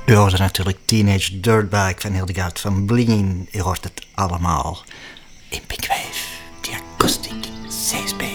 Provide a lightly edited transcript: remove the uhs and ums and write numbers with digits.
U hoorde natuurlijk Teenage Dirtbag van Hildegard van Blingen. U hoort het allemaal in Pinkwave, die acoustic C-Space.